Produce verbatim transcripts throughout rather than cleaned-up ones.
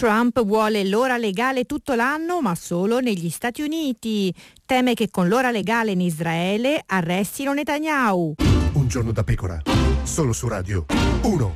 Trump vuole l'ora legale tutto l'anno, ma solo negli Stati Uniti. Teme che con l'ora legale in Israele arrestino Netanyahu. Un giorno da pecora, solo su Radio uno.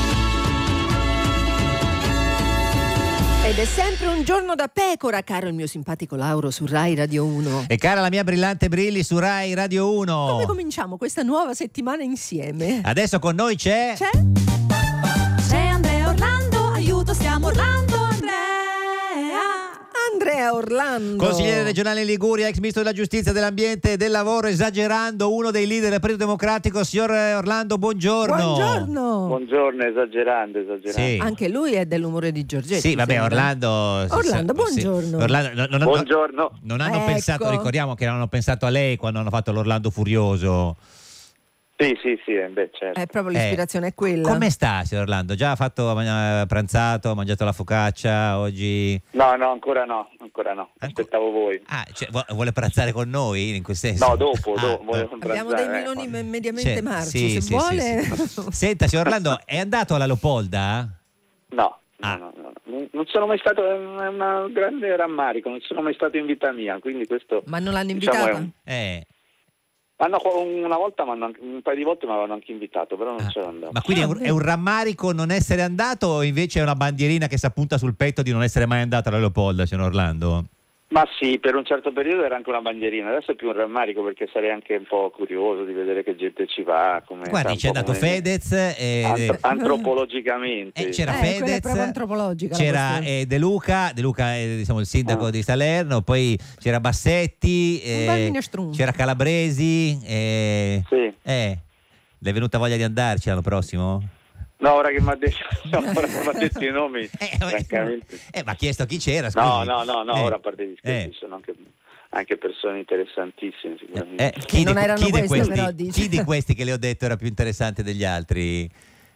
Ed è sempre un giorno da pecora, caro il mio simpatico Lauro su Rai Radio uno. E cara la mia brillante Brilli su Rai Radio uno. Come cominciamo questa nuova settimana insieme? Adesso con noi c'è... C'è? C'è Andrea Orlando, aiuto, stiamo Orlando, Andrea. Andrea Orlando, consigliere regionale in Liguria, ex ministro della giustizia, dell'ambiente e del lavoro, esagerando, uno dei leader del Partito Democratico. Signor Orlando, buongiorno. Buongiorno. Buongiorno, esagerando, esagerando. Sì. Anche lui è dell'umore di Giorgetti. Sì, vabbè, sembra. Orlando. Orlando, sì, buongiorno. Sì. Orlando, no, no, no, Buongiorno. Non hanno Ecco. pensato, ricordiamo che non hanno pensato a lei quando hanno fatto l'Orlando Furioso. Sì, sì, sì, eh, beh, certo. È proprio l'ispirazione, Eh, è quella. Come sta, signor Orlando? Già ha fatto ha pranzato, ha mangiato la focaccia oggi? No, no, ancora no, ancora no. Aspettavo voi. Ah, cioè, vuole pranzare con noi in quel senso? No, dopo, Ah, dopo. volevo Abbiamo dei pranzare, meloni eh. mediamente Cioè, marci, sì, se sì, vuole. sì, sì. Senta, signor Orlando, è andato alla Leopolda? No, Ah. no, no, no. Non sono mai stato, è una una grande rammarico, non sono mai stato in vita mia, quindi questo... Ma non l'hanno diciamo, invitata? è un- Eh. Ah, no, una volta, m'hanno anche- un paio di volte mi avevano anche invitato, però non Ah, c'ero andato. Ma quindi è un, è un rammarico non essere andato o invece è una bandierina che si appunta sul petto di non essere mai andato alla Leopolda, signor Orlando? Ma sì, per un certo periodo era anche una bandierina, adesso è più un rammarico perché sarei anche un po' curioso di vedere che gente ci va. Come, Guardi, sa, c'è un po' andato come- Fedez, e, Antro- antropologicamente. eh, c'era Eh, quella è Fedez, proprio antropologica la c'era questione. eh, De Luca, De Luca è diciamo, il sindaco Ah. di Salerno, poi c'era Bassetti, Un eh, bel minestrone. c'era Calabresi, eh, Sì. eh, le è venuta voglia di andarci l'anno prossimo? No, ora che mi ha detto, no, ora che m'ha detto i nomi, Eh, francamente. eh, ma ha chiesto chi c'era, scusi. No, no, no, no, Eh, ora a parte gli scherzi, eh. ci sono anche, anche persone interessantissime sicuramente. Eh, chi, non di, erano chi di queste, questi, però, dice. chi di questi che le ho detto era più interessante degli altri?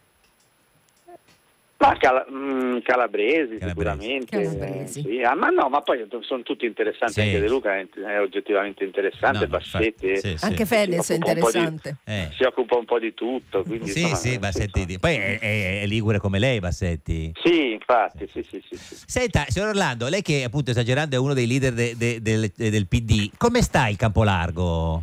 Ma Cala- mh, Calabresi, Calabresi. sicuramente. Calabresi. eh, sì. Ah, ma no, ma poi sono tutti interessanti, Sì. anche De Luca è, è oggettivamente interessante, No, no, Bassetti infatti, sì, sì. Anche si Fedez è occupa un po' di- interessante. Eh. si occupa un po' di tutto. Quindi, Sì, insomma, sì, eh, Bassetti. sì, Poi è, è- è ligure come lei, Bassetti. Sì, infatti, sì, sì, sì, sì. Senta, signor Orlando, lei che appunto esagerando è uno dei leader de- de- del, del P D, come sta il Campolargo?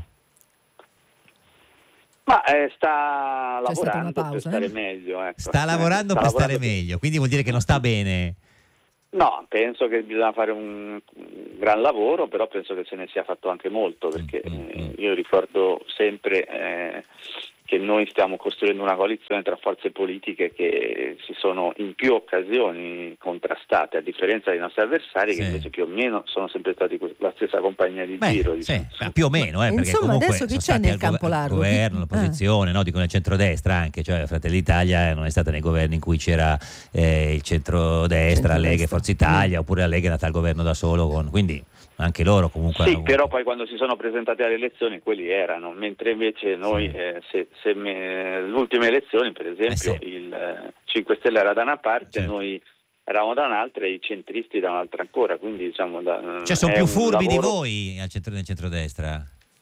Ma eh, sta C'è stata una lavorando per pausa, stare eh? meglio. Ecco. Sta Eh, lavorando sta per stare lavorando- meglio, quindi vuol dire che non sta bene. No, penso che bisogna fare un un gran lavoro, però penso che se ne sia fatto anche molto, perché eh, io ricordo sempre eh, che noi stiamo costruendo una coalizione tra forze politiche che si sono in più occasioni contrastate, a differenza dei nostri avversari Sì. che invece più o meno sono sempre stati que- la stessa compagnia di Beh, giro. sì, diciamo. ma più o meno, eh, perché Insomma, comunque adesso chi sono c'è stati nel al gove- Campolargo? al governo, Chi- l'opposizione, no? Dico nel centrodestra anche, cioè Fratelli d'Italia non è stata nei governi in cui c'era eh, il centrodestra, la Lega e Centrodestra. Forza Italia, oppure la Lega è nata al governo da solo, con, quindi anche loro comunque Sì, hanno avuto- però poi quando si sono presentati alle elezioni quelli erano, mentre invece noi, Sì. eh, se, se me- le ultime elezioni per esempio Eh sì. il eh, cinque Stelle era da una parte, Certo. noi eravamo da un'altra e i centristi da un'altra ancora, quindi diciamo da, Cioè sono è più un furbi di lavoro- voi al centro, nel centrodestra?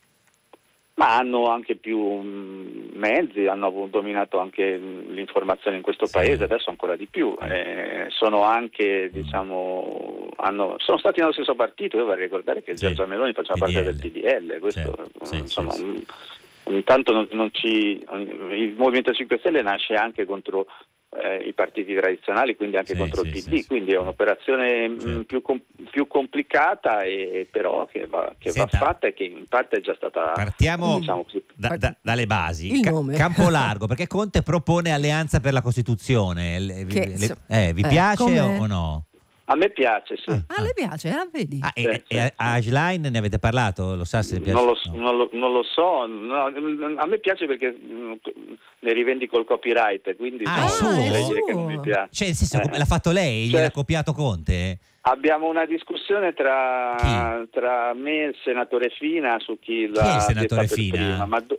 ma hanno anche più mh, mezzi, hanno avu- dominato anche mh, l'informazione in questo Sì. paese, adesso ancora di più. Eh, sono anche, diciamo, hanno, sono stati nello stesso partito. Io vorrei ricordare che Sì. Giorgia Meloni faceva P D parte L. del P D L, questo Sì, sì, insomma, sì, sì. mh, ogni tanto non, non ci, il Movimento cinque Stelle nasce anche contro eh, i partiti tradizionali, quindi anche Sì, contro sì, il P D, sì, sì. quindi è un'operazione mh, Certo. più, com- più complicata e però che va, che va Senta, fatta e che in parte è già stata Partiamo diciamo così. da- da- dalle basi. Il nome. Campolargo, perché Conte propone Alleanza per la Costituzione. Le- vi, Che, le- so- eh, vi eh, piace come- o, o no? A me piace, sì. Ah, le piace, ah, vedi? Ah, Sì, e, sì. e a Ashline ne avete parlato? Lo sa se piace? Non lo, No. non lo- non lo so, no, a me piace perché mh, ne rivendico il copyright, quindi Ah, no, è suo? non potrei È dire che suo? non mi piace. Cioè, nel senso, Eh. l'ha fatto lei? Cioè- Gliel'ha copiato Conte? Abbiamo una discussione tra, Chi? tra me e il senatore Fina su chi, Chi è il l'ha senatore detto per Fina? prima, ma do-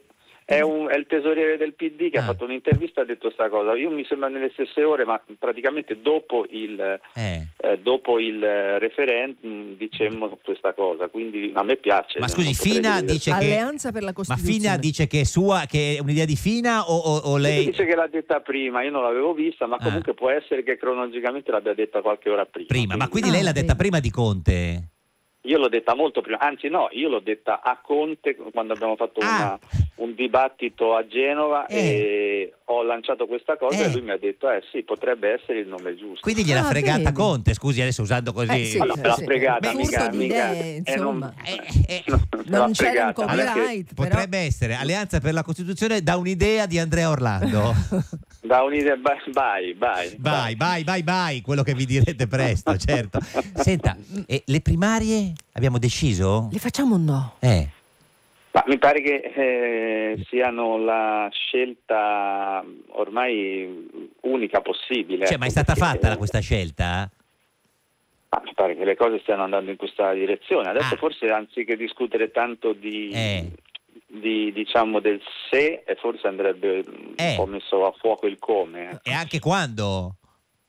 È, un, è il tesoriere del P D che Ah. ha fatto un'intervista e ha detto sta cosa. Io mi sembra nelle stesse ore, ma praticamente dopo il, Eh. eh, dopo il referendum dicemmo questa cosa, quindi a me piace. Ma non scusi, potrei Fina dire- dice che Alleanza per la ma Costituzione. Fina dice che è sua, che è un'idea di Fina o, o, o Lui lei dice che l'ha detta prima, io non l'avevo vista, ma Ah. comunque può essere che cronologicamente l'abbia detta qualche ora prima. prima, ma quindi Ah, lei l'ha detta vedi. prima di Conte? Io l'ho detta molto prima, anzi no, io l'ho detta a Conte quando abbiamo fatto Ah. una- un dibattito a Genova Eh. e ho lanciato questa cosa Eh. e lui mi ha detto eh sì, potrebbe essere il nome giusto. Quindi gliel'ha Ah, fregata vedi. Conte, scusi, adesso usando così. Eh, sì, Ma no, sì, me l'ha sì. fregata, Beh, mica, furto di mica- idee, eh, non- insomma. Eh, eh, me l'ha Non c'era un fregata, copyright, però. Potrebbe essere Alleanza per la Costituzione da un'idea di Andrea Orlando. Da un'idea, vai, vai, vai. Vai, vai, vai, vai, quello che vi direte presto, certo. Senta, e le primarie abbiamo deciso? Le facciamo o no? Eh, Ma mi pare che eh, siano la scelta ormai unica possibile. cioè, ma è ecco, stata perché- fatta la- questa scelta? Ah, mi pare che le cose stiano andando in questa direzione. Adesso Ah. forse anziché discutere tanto di, Eh. di, diciamo del se, eh, forse andrebbe Eh. un po' messo a fuoco il come. eh. E anche quando?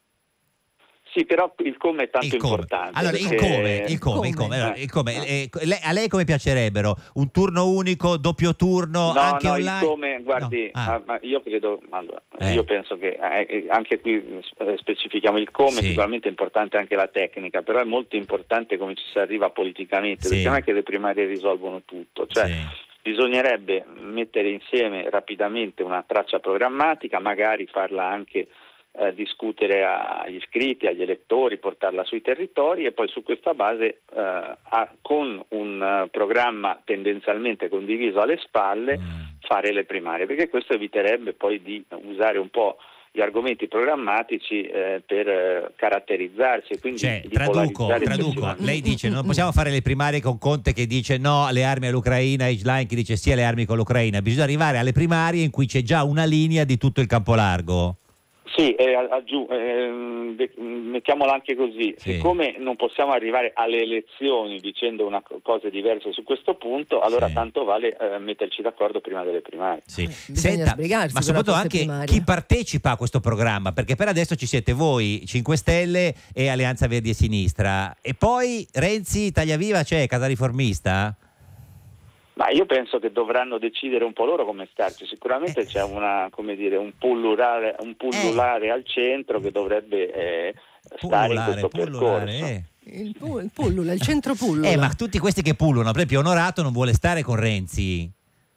Sì, però il come è tanto Il come. importante. Allora, il perché- come, il come, il come. Come? Allora, il come. Eh, lei- a lei come piacerebbero? Un turno unico, doppio turno, No, anche no, online? il come, guardi, No. Ah. ah, ma io credo, allora, Eh. io penso che eh, anche qui eh, specifichiamo il come, Sì. sicuramente è importante anche la tecnica, però è molto importante come ci si arriva politicamente, Sì. perché non è che le primarie risolvono tutto, cioè Sì. bisognerebbe mettere insieme rapidamente una traccia programmatica, magari farla anche eh, discutere agli iscritti, agli elettori, portarla sui territori e poi su questa base eh, a- con un eh, programma tendenzialmente condiviso alle spalle Mm. fare le primarie, perché questo eviterebbe poi di usare un po' gli argomenti programmatici eh, per eh, caratterizzarsi e quindi Cioè, di traduco, polarizzare traduco. eccessivamente. Lei dice non possiamo fare le primarie con Conte che dice no alle armi all'Ucraina, Schlein che dice sì alle armi con l'Ucraina. Bisogna arrivare alle primarie in cui c'è già una linea di tutto il campo largo. Sì, eh, aggiù, ehm, de- mettiamola anche così, Sì. siccome non possiamo arrivare alle elezioni dicendo una co- cosa diversa su questo punto, allora Sì. tanto vale eh, metterci d'accordo prima delle primarie. Sì. Bisogna sbrigarsi ma però soprattutto a anche queste primarie. chi partecipa a questo programma, perché per adesso ci siete voi, cinque Stelle e Alleanza Verdi e Sinistra. E poi Renzi, Italia Viva, c'è Casa Riformista? Ma io penso che dovranno decidere un po' loro come starci. Sicuramente Eh. c'è una, come dire, un pullulare, un pullulare al centro che dovrebbe eh, stare in Pullulare, questo pullulare, percorso. eh. Il, pu- il pullula, il centro pullula. Eh, ma tutti questi che pullulano, per esempio Onorato non vuole stare con Renzi.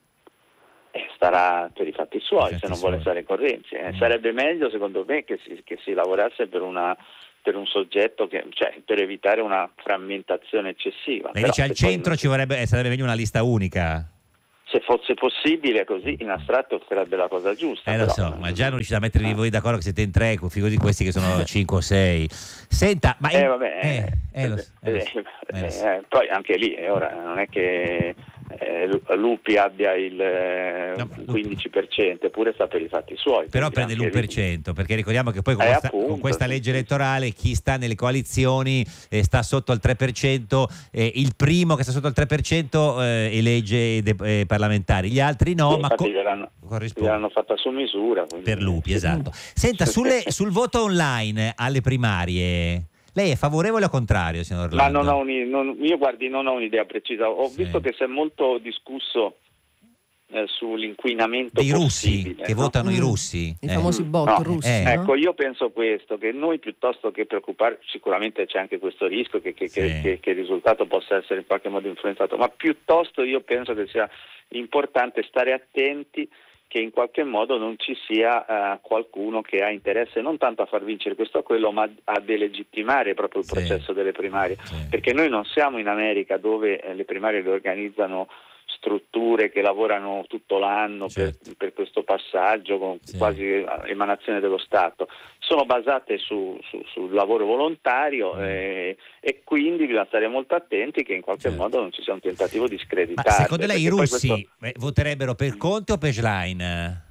Eh, starà per i fatti suoi, I fatti se non suoi. vuole stare con Renzi. Eh, Mm. Sarebbe meglio, secondo me, che si, che si lavorasse per una per un soggetto che, cioè, per evitare una frammentazione eccessiva. Lei Però dice al se poi centro non- ci vorrebbe, eh, sarebbe meglio una lista unica. se fosse possibile così in astratto sarebbe la cosa giusta. Eh lo però- so, ma già non riuscite a mettervi voi d'accordo che siete in tre, figurati questi che sono cinque o sei. Senta, ma... Eh vabbè, eh, eh, eh, lo so, eh, lo eh, so, eh, lo so. eh, poi anche lì eh, ora non è che eh, Lu- Lupi abbia il eh, No, Lupi- quindici per cento, eppure sta per i fatti suoi. Però quindi prende anche l'uno per lì- cento, perché ricordiamo che poi con, Eh, questa, appunto, con questa sì, legge sì. elettorale chi sta nelle coalizioni eh, sta sotto al tre per cento, eh, il primo che sta sotto al tre per cento eh, elegge de- eh, parlamentari, gli altri no, Sì, ma infatti co- gliel'hanno, corrisponde gliel'hanno fatta su misura. quindi- per Lupi, esatto. Senta, sulle- sul voto online alle primarie, lei è favorevole o contrario, signor Ma Orlando? non ho un, non- io guardi, non ho un'idea precisa. Ho Sì. visto che si è molto discusso eh, sull'inquinamento Dei russi, possibile, che no? votano i Mm. russi. I eh. famosi bot No, russi. eh, no? Ecco, io penso questo, che noi piuttosto che preoccuparci, sicuramente c'è anche questo rischio che, che- Sì. che- che- che il risultato possa essere in qualche modo influenzato, ma piuttosto io penso che sia importante stare attenti che in qualche modo non ci sia eh, qualcuno che ha interesse non tanto a far vincere questo o quello, ma a delegittimare proprio il Sì. processo delle primarie, Sì. perché noi non siamo in America dove eh, le primarie le organizzano strutture che lavorano tutto l'anno per- Certo. per, questo passaggio con Sì. quasi emanazione dello Stato, sono basate su, su- sul lavoro volontario Mm. eh, e quindi bisogna stare molto attenti che in qualche Certo. modo non ci sia un tentativo di Ma screditarle. secondo lei i perché poi russi questo- eh, voterebbero per Conte o per Schlein?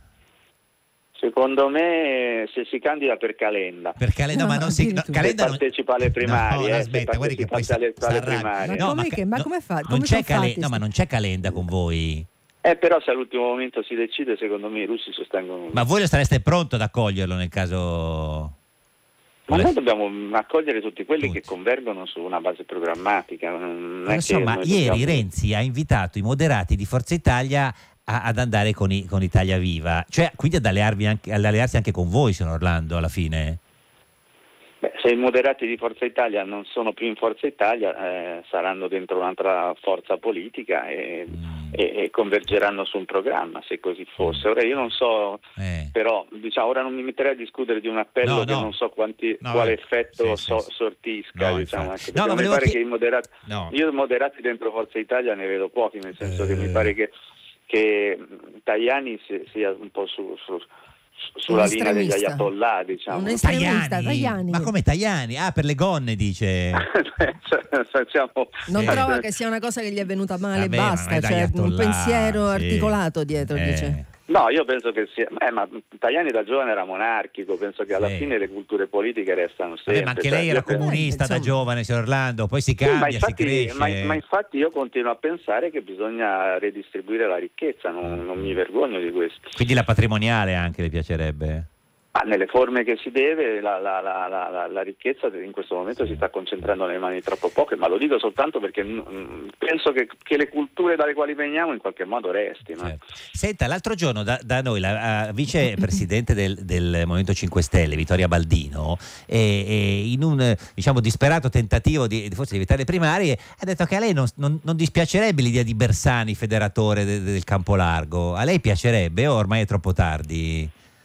secondo me se si candida per Calenda, Per Calenda, No, ma non si... No, addirittura. Calenda Se non... partecipa alle primarie, no, eh, no, se aspetta, guardi che poi partecipa alle- alle sarà- primarie. Ma come che- ma no, come fa- non come c'è sono Cale- fatti no, ma sti- non c'è Calenda con voi. Eh, però se all'ultimo momento si decide, secondo me i russi sostengono. Ma voi sareste pronto ad accoglierlo nel caso... Ma noi dobbiamo accogliere tutti quelli Tutti. che convergono su una base programmatica. Non è Insomma, che noi ieri dobbiamo- Renzi ha invitato i moderati di Forza Italia a- ad andare con, i- con Italia Viva, cioè quindi ad, allearvi anche, ad allearsi anche con voi, signor Orlando, alla fine. Beh, se i moderati di Forza Italia non sono più in Forza Italia, eh, saranno dentro un'altra forza politica e, Mm. e- e convergeranno su un programma, se così fosse. Ora io non so, Eh. però diciamo, ora non mi metterei a discutere di un appello No, che no. non so quanti, No, quale beh, effetto sì, so- sì, sì. sortisca. No, diciamo, infatti. ecco, No, perché ma mi volevo pare chi- che i moderati, No. io moderati dentro Forza Italia ne vedo pochi, nel senso che Eh. mi pare che, che Tajani si- sia un po' su, su- sulla Un linea degli estremista. ayatollah, diciamo. Un estremista, Tajani? Tajani. Ma come Tajani? Ah, per le gonne, dice. Cioè, siamo- Non Sì. trova che sia una cosa che gli è venuta male e Vabbè, ma non basta, è da cioè un ayatollah, pensiero sì. articolato dietro, Eh. dice. No, io penso che sia. Eh, ma Tajani da giovane era monarchico, penso che alla Sì. fine le culture politiche restano sempre. Vabbè, ma anche cioè, lei io era penso- comunista da insomma. giovane, signor Orlando, poi si Sì, ma, cambia, si infatti, cresce. ma, ma infatti io continuo a pensare che bisogna redistribuire la ricchezza, non, non mi vergogno di questo. Quindi la patrimoniale anche le piacerebbe? Ma nelle forme che si deve, la, la- la- la- la- la ricchezza in questo momento si sta concentrando nelle mani di troppo poche, ma lo dico soltanto perché mm, penso che, che le culture dalle quali veniamo in qualche modo restino. Certo. Senta, l'altro giorno da, da noi la uh, vicepresidente del, del Movimento cinque Stelle, Vittoria Baldino, e, e in un eh, diciamo disperato tentativo di, di forse di evitare le primarie, ha detto che a lei non, non- non dispiacerebbe l'idea di Bersani federatore de- del campo largo. A lei piacerebbe o ormai è troppo tardi?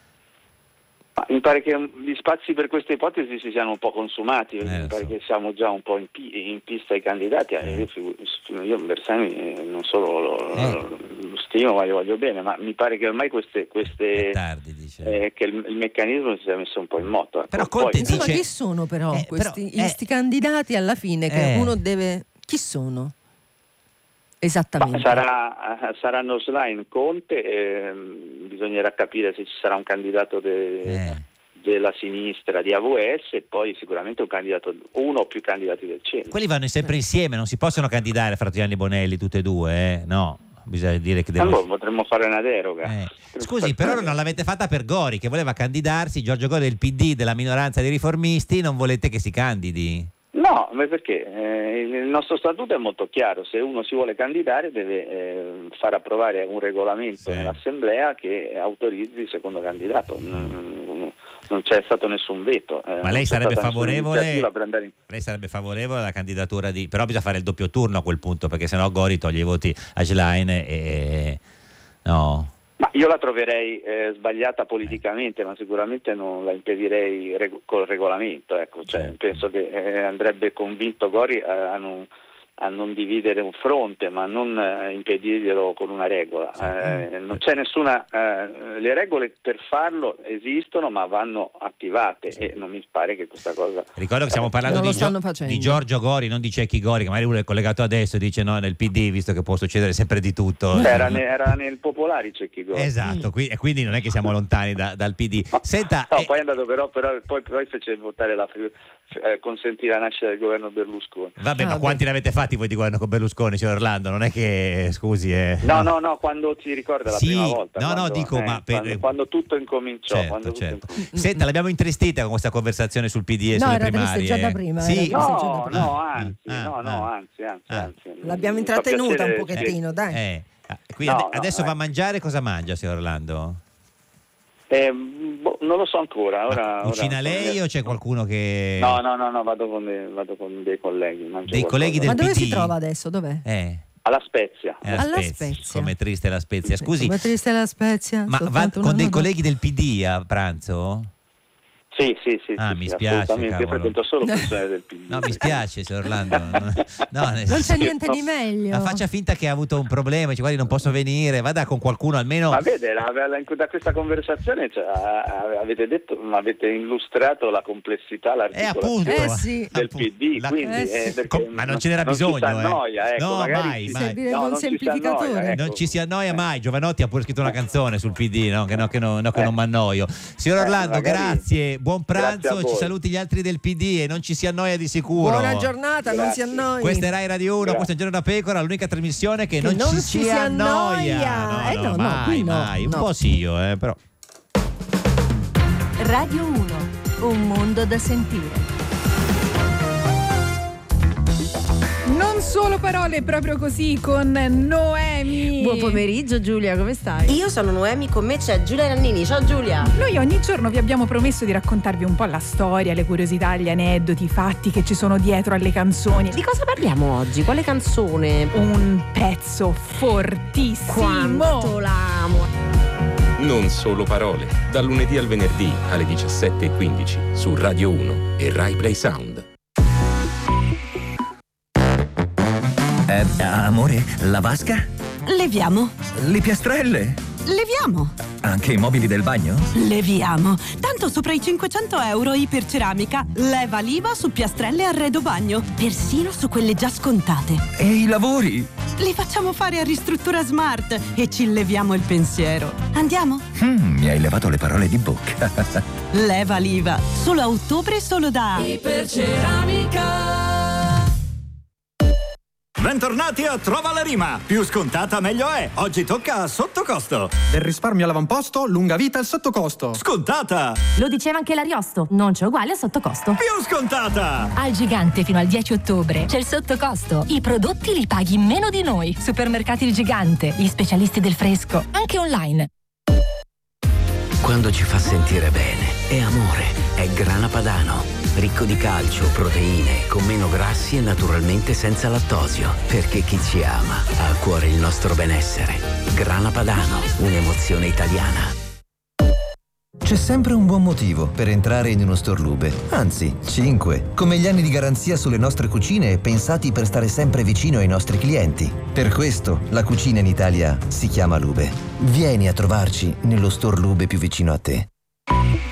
Ma mi pare che gli spazi per queste ipotesi si siano un po' consumati, Eh, mi lo pare so. che siamo già un po' in, pi- in pista ai candidati. Eh. Io, figu- io Bersani eh, non solo lo, Eh. lo stimo, ma gli voglio bene, ma mi pare che ormai queste, È queste tardi, dice. eh, che il, il meccanismo si sia messo un po' in moto. ecco. Però Poi- Conte Insomma, dice- chi sono però Eh, questi però, eh, questi candidati alla fine che eh. uno deve... Chi sono? Ma Esattamente. sarà, eh, saranno Schlein, Conte, ehm, bisognerà capire se ci sarà un candidato de- Eh. della sinistra di A V S e poi sicuramente un candidato, uno o più candidati del centro. Quelli vanno sempre insieme, non si possono candidare Fratelli Bonelli tutte e due, eh? No, bisogna dire che devono... Allora potremmo fare una deroga. Eh. Potremmo Scusi, fare però una non l'avete fatta per Gori, che voleva candidarsi, Giorgio Gori del P D, della minoranza dei riformisti, non volete che si candidi? No, ma perché eh, il nostro statuto è molto chiaro, se uno si vuole candidare deve eh, far approvare un regolamento Sì. nell'assemblea che autorizzi il secondo candidato, non, non c'è stato nessun veto. eh, Ma non lei c'è sarebbe stata nessuna favorevole? iniziativa per andare in- Lei sarebbe favorevole alla candidatura di... però bisogna fare il doppio turno a quel punto, perché sennò Gori toglie i voti a Schlein e... no... Ma io la troverei eh, sbagliata politicamente, ma sicuramente non la impedirei reg- col regolamento. Ecco. Cioè, Certo. penso che eh, andrebbe convinto Gori a, a non, a non dividere un fronte, ma non eh, impedirglielo con una regola. Eh, non c'è nessuna. eh, le regole per farlo esistono, ma vanno attivate e non mi pare che questa cosa. Ricordo che stiamo parlando Non di, lo stanno Gio- facendo. di Giorgio Gori, non di Cecchi Gori, che magari uno è collegato adesso e dice no, nel P D, visto che può succedere sempre di tutto. Era, ne- era nel Popolari Cecchi Gori. Esatto, qui- e quindi non è che siamo lontani da- dal P D. Senta, No, eh, poi è andato però, però poi, poi fece votare la eh, consentì la nascita del governo Berlusconi. vabbè, Ah, ma beh. quanti ne avete fatti voi di governo con Berlusconi, signor Orlando? Non è che, scusi, eh. No, no, no, quando ti ricorda la Sì, prima volta. no, no, quando, dico, eh, ma per- quando, quando tutto incominciò. Certo, quando tutto certo. incominciò. Senta, l'abbiamo intristita con questa conversazione sul P D e No, sulle era triste primarie. già da prima, Sì, era triste. No, Ah, no, anzi, ah, no, no, ah. anzi, anzi, Ah. anzi. L'abbiamo Mi fa intrattenuta piacere- un pochettino, dai. eh, ah, quindi No, ade- no, adesso eh. va a mangiare, cosa mangia, signor Orlando? Eh, boh, non lo so ancora. Ora, Cucina ora- lei o c'è qualcuno che... No, no, no, no, vado con, dei, vado con dei colleghi. mangio Dei qualcosa. colleghi del Ma dove P D? si trova adesso? Dov'è? Eh, Alla Spezia. è la Alla Spezia. Spezia. Come triste la Spezia. Scusi, Come triste la Spezia. ma va soltanto un con dei anno dopo. colleghi del P D a pranzo? Sì, sì, sì. Ah, sì, mi sì, spiace, assolutamente. cavolo. Frequento solo persone del P D. No, mi spiace, signor Orlando. No, nel Non c'è senso- niente di meglio. Ma faccia finta che ha avuto un problema, dice guardi non posso venire, vada con qualcuno almeno... Ma vede, la- la- da questa conversazione cioè, a- avete detto, avete illustrato la complessità, Eh l'articolazione appunto, Eh sì. del appunto. P D, La- quindi, Eh sì. eh, perché Com- ma non ce n'era non bisogno, ci si eh. annoia, ecco, No, magari mai, si- mai. Servirebbe no, un non ci si semplificatore. annoia, ecco. Non ci si annoia Eh. mai. Giovanotti ha pure scritto una canzone sul P D, no? Che no, che no, no, che Eh. non mi annoio. Signor Eh, Orlando, magari- grazie, buon pranzo, ci saluti gli altri del P D e non ci si annoia di sicuro. Buona giornata, Grazie. non si annoi. Questa è Rai Radio uno, Grazie. Questo è Il Giorno da Pecora, l'unica trasmissione che, che non, non ci si, si annoia. annoia. No, eh, no, no, mai, no, mai. no. Un po' sì io, eh, però. Radio uno, un mondo da sentire. Non solo parole, proprio così con Noemi. Buon pomeriggio Giulia, come stai? Io sono Noemi, con me c'è Giulia Nannini. Ciao Giulia. Noi ogni giorno vi abbiamo promesso di raccontarvi un po' la storia, le curiosità, gli aneddoti, i fatti che ci sono dietro alle canzoni. Di cosa parliamo oggi? Quale canzone? Un pezzo fortissimo. Quanto l'amo. Non solo parole, dal lunedì al venerdì alle diciassette e quindici su Radio uno e Rai Play Sound. Eh, amore, la vasca? Leviamo. Le piastrelle? Leviamo. Anche i mobili del bagno? Leviamo. Tanto sopra i cinquecento euro Iperceramica. Leva l'I V A su piastrelle e arredo bagno. Persino su quelle già scontate. E i lavori? Li facciamo fare a Ristruttura Smart e ci leviamo il pensiero. Andiamo? Mm, mi hai levato le parole di bocca. Leva l'I V A. Solo a ottobre, solo da Iperceramica. Bentornati a Trova la Rima. Più scontata meglio è. Oggi tocca a sottocosto. Del risparmio all'avamposto, lunga vita al sottocosto. Scontata. Lo diceva anche l'Ariosto, non c'è uguale a sottocosto. Più scontata. Al Gigante fino al dieci ottobre c'è il sottocosto. I prodotti li paghi meno di noi. Supermercati Il Gigante, gli specialisti del fresco, anche online. Quando ci fa sentire bene è amore, è Grana Padano. Ricco di calcio, proteine, con meno grassi e naturalmente senza lattosio. Perché chi ci ama ha a cuore il nostro benessere. Grana Padano, un'emozione italiana. C'è sempre un buon motivo per entrare in uno store Lube. Anzi, cinque. Come gli anni di garanzia sulle nostre cucine pensati per stare sempre vicino ai nostri clienti. Per questo la cucina in Italia si chiama Lube. Vieni a trovarci nello store Lube più vicino a te.